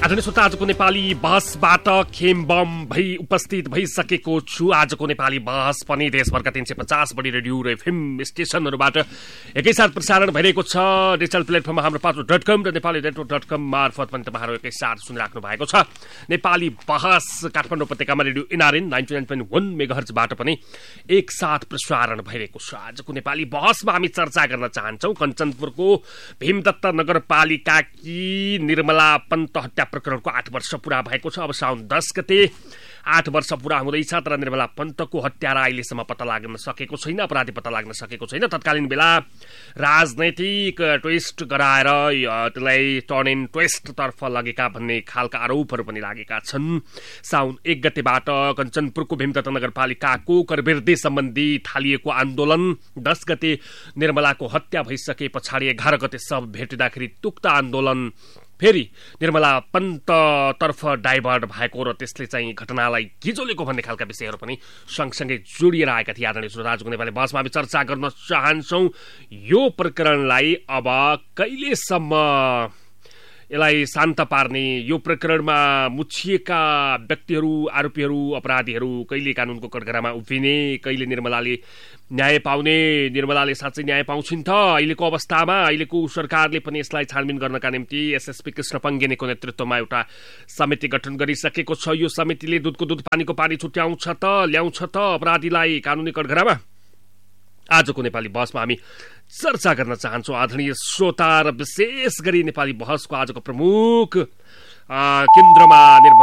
आदरणीय श्रोता, आजको नेपाली बहसबाट खेमबम भई उपस्थित भइसकेको छु। आजको नेपाली बहस पनि देशभरका 350 बढी रेडियो र एफएम स्टेशनहरूबाट एकैसाथ प्रसारण भइरहेको छ। डिजिटल प्लेटफर्ममा हाम्रो पात्रो.com र नेपाली नेटवर्क.com मार्फत पनि तपाईँहरू एकैसाथ सुनिराख्नु भएको छ। नेपाली बहस काठमाडौँ उपत्यकामा रेडियो एनआरएन 99.1 मेगाहर्जबाट पनि एकसाथ प्रसारण भइरहेको छ। आजको नेपाली बहसमा हामी चर्चा गर्न चाहन्छौँ कञ्चनपुरको भीमदत्त नगरपालिकाकी निर्मला पन्त हत्या प्रकरणको 8 वर्ष पूरा भएको छ। अब साउन 10 गते 8 वर्ष पूरा हुँदैछ, तर निर्मला पन्तको हत्यारा अहिलेसम्म पत्ता लाग्न सकेको छैन, अपराधी पत्ता लाग्न सकेको छैन। तत्कालीन बेला राजनैतिक ट्विस्ट गराएर त्यसलाई टर्न एन्ड ट्विस्ट तर्फ लगेका भन्ने खालका आरोपहरू पनि लागेका छन्। साउन 1 गतेबाट कञ्चनपुरको भीमदत्त नगरपालिकाको करवृद्धि सम्बन्धी थालिएको आन्दोलन 10 गते निर्मलाको हत्या भइसके पछाडि 11 गते सब भेटिँदाखेरि तुक्त आन्दोलन फेरि निर्मला पन्ततर्फ डाइभर्ट भएको र त्यसले चाहिँ घटनालाई गिजोलेको भन्ने खालका विषयहरू पनि सँगसँगै जोडिएर आएका थिए। आदरणीय श्रोता, आजको नेपाली बहसमा हामी चर्चा गर्न चाहन्छौँ यो प्रकरणलाई अब कहिलेसम्म यसलाई शान्त पार्ने, यो प्रकरणमा मुछिएका व्यक्तिहरू, आरोपीहरू, अपराधीहरू कहिले कानुनको कठघरामा उभिने, कहिले निर्मलाले न्याय पाउने, निर्मलाले साँच्चै न्याय पाउँछिन् त अहिलेको अवस्थामा। अहिलेको सरकारले पनि यसलाई छानबिन गर्नका निम्ति एसएसपी कृष्ण पङ्गेनीको नेतृत्वमा एउटा समिति गठन गरिसकेको छ। यो समितिले दुधको दुध पानीको पानी छुट्याउँछ त, ल्याउँछ त अपराधीलाई कानुनी कठघरामा? आजको नेपाली बहसमा हामी चर्चा गर्न चाहन्छौँ। आदरणीय श्रोता, र विशेष गरी नेपाली बहसको आजको प्रमुख केन्द्रमा